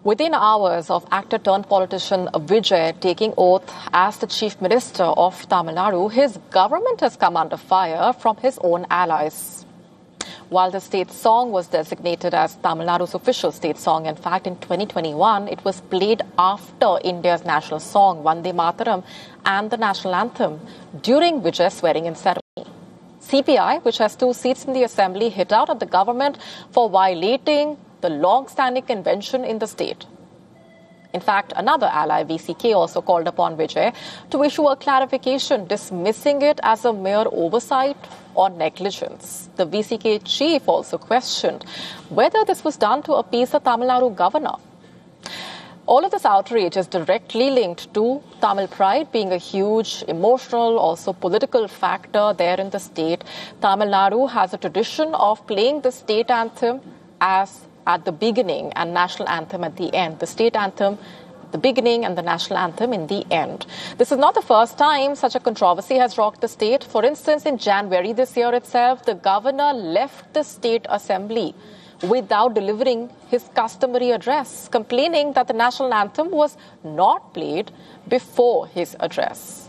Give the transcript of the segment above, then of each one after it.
Within hours of actor-turned-politician Vijay taking oath as the Chief Minister of Tamil Nadu, his government has come under fire from his own allies. While the state song was designated as Tamil Nadu's official state song, in fact, in 2021, it was played after India's national song, Vande Mataram, and the national anthem during Vijay's swearing-in ceremony. CPI, which has 2 seats in the assembly, hit out at the government for violating the long-standing convention in the state. In fact, another ally, VCK, also called upon Vijay to issue a clarification dismissing it as a mere oversight or negligence. The VCK chief also questioned whether this was done to appease the Tamil Nadu governor. All of this outrage is directly linked to Tamil pride being a huge emotional, also political factor there in the state. Tamil Nadu has a tradition of playing the state anthem as at the beginning and national anthem at the end. The state anthem at the beginning and the national anthem in the end. This is not the first time such a controversy has rocked the state. For instance, in January this year itself, the governor left the state assembly without delivering his customary address, complaining that the national anthem was not played before his address.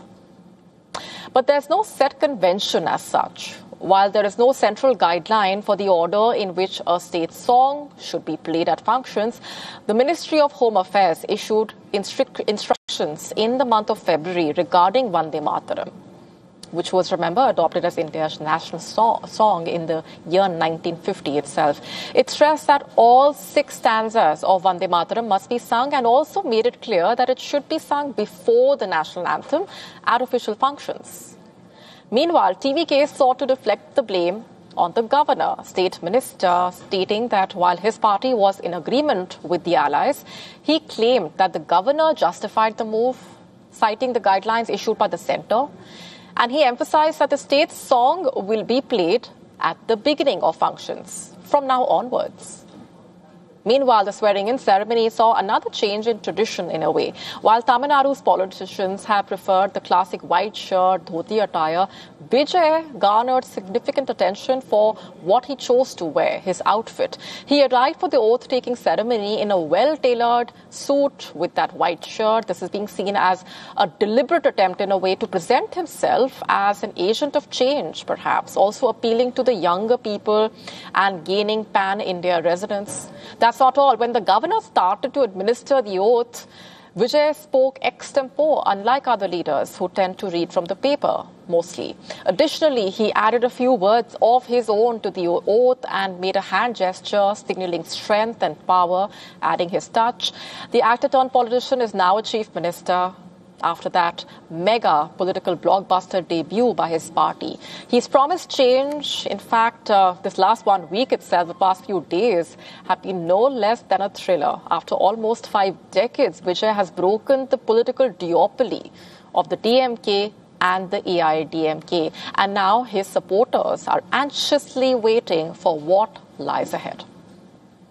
But there's no set convention as such. While there is no central guideline for the order in which a state song should be played at functions, the Ministry of Home Affairs issued instructions in the month of February regarding Vande Mataram, which was, remember, adopted as India's national song in the year 1950 itself. It stressed that all 6 stanzas of Vande Mataram must be sung and also made it clear that it should be sung before the national anthem at official functions. Meanwhile, TVK sought to deflect the blame on the governor, state minister, stating that while his party was in agreement with the allies, he claimed that the governor justified the move, citing the guidelines issued by the centre. And he emphasized that the state song will be played at the beginning of functions from now onwards. Meanwhile, the swearing-in ceremony saw another change in tradition in a way. While Tamil Nadu's politicians have preferred the classic white shirt, dhoti attire, Vijay garnered significant attention for what he chose to wear, his outfit. He arrived for the oath-taking ceremony in a well-tailored suit with that white shirt. This is being seen as a deliberate attempt in a way to present himself as an agent of change, perhaps, also appealing to the younger people and gaining pan-India resonance. That's not all. When the governor started to administer the oath, Vijay spoke extempore, unlike other leaders who tend to read from the paper, mostly. Additionally, he added a few words of his own to the oath and made a hand gesture signaling strength and power, adding his touch. The actor-turned-politician is now a chief minister after that mega political blockbuster debut by his party. He's promised change. In fact, this last 1 week itself, the past few days, have been no less than a thriller. After almost 5 decades, Vijay has broken the political duopoly of the DMK and the AIADMK. And now his supporters are anxiously waiting for what lies ahead.